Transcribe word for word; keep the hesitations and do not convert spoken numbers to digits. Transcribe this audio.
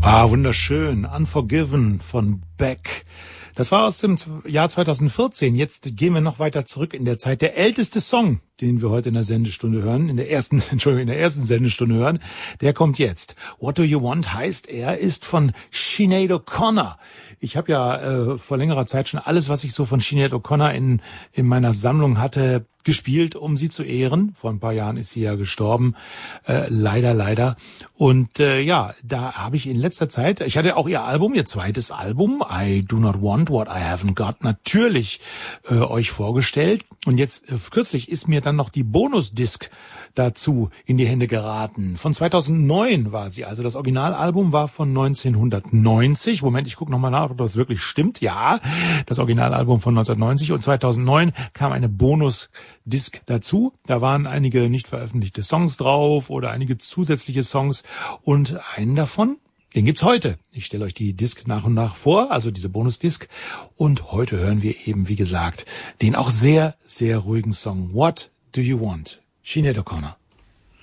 Ah, wunderschön. Unforgiven von Beck. Das war aus dem Jahr zweitausendvierzehn. Jetzt gehen wir noch weiter zurück in der Zeit. Der älteste Song, den wir heute in der Sendestunde hören, in der ersten, Entschuldigung, in der ersten Sendestunde hören, der kommt jetzt. What Do You Want heißt, er ist von Sinead O'Connor. Ich habe ja äh, vor längerer Zeit schon alles, was ich so von Sinead O'Connor in in meiner Sammlung hatte, gespielt, um sie zu ehren. Vor ein paar Jahren ist sie ja gestorben, äh, leider, leider. Und äh, ja, da habe ich in letzter Zeit, ich hatte auch ihr Album, ihr zweites Album, I Do Not Want What I Haven't Got, natürlich äh, euch vorgestellt. Und jetzt äh, kürzlich ist mir dann noch die Bonusdisc dazu in die Hände geraten. Von zweitausendneun war sie, also das Originalalbum war von neunzehnhundertneunzig. Moment, ich gucke nochmal nach, ob das wirklich stimmt. Ja, das Originalalbum von neunzehnhundertneunzig und zweitausendneun kam eine Bonusdisc dazu. Da waren einige nicht veröffentlichte Songs drauf oder einige zusätzliche Songs und einen davon, den gibt's heute. Ich stelle euch die Disc nach und nach vor, also diese Bonusdisc. Und heute hören wir eben, wie gesagt, den auch sehr, sehr ruhigen Song What Do You Want? Sinead O'Connor.